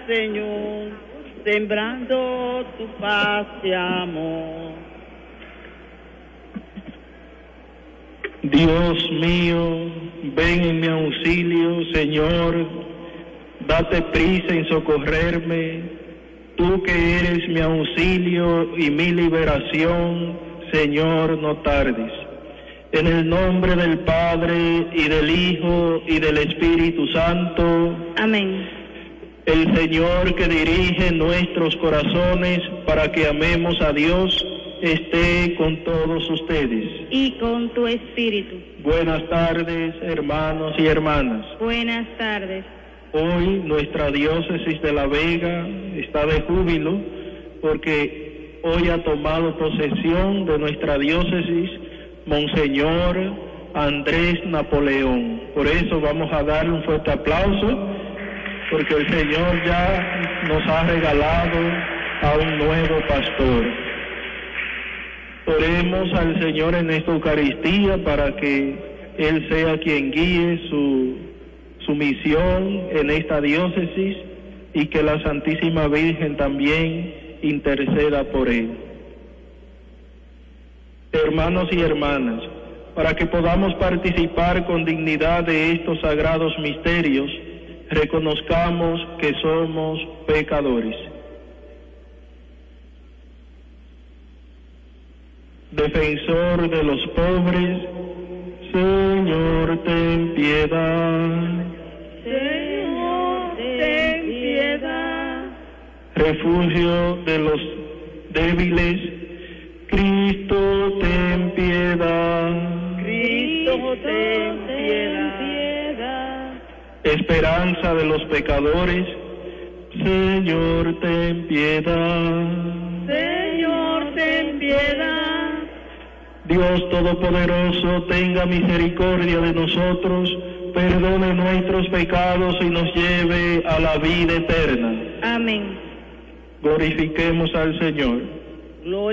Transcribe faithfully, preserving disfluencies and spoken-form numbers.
Señor, sembrando tu paz y amor. Dios mío, ven en mi auxilio, Señor, date prisa en socorrerme, tú que eres mi auxilio y mi liberación, Señor, no tardes. En el nombre del Padre, y del Hijo, y del Espíritu Santo. Amén. El Señor que dirige nuestros corazones para que amemos a Dios, esté con todos ustedes. Y con tu espíritu. Buenas tardes, hermanos y hermanas. Buenas tardes. Hoy nuestra diócesis de La Vega está de júbilo porque hoy ha tomado posesión de nuestra diócesis Monseñor Andrés Napoleón. Por eso vamos a darle un fuerte aplauso, porque el Señor ya nos ha regalado a un nuevo pastor. Oremos al Señor en esta Eucaristía para que Él sea quien guíe su, su misión en esta diócesis y que la Santísima Virgen también interceda por Él. Hermanos y hermanas, para que podamos participar con dignidad de estos sagrados misterios, reconozcamos que somos pecadores. Defensor de los pobres, Señor, ten piedad. Señor, ten piedad. Refugio de los débiles, Cristo, ten piedad. Cristo, ten piedad. Esperanza de los pecadores, Señor, ten piedad. Señor, ten piedad. Dios Todopoderoso, tenga misericordia de nosotros, perdone nuestros pecados y nos lleve a la vida eterna. Amén. Glorifiquemos al Señor. Gloria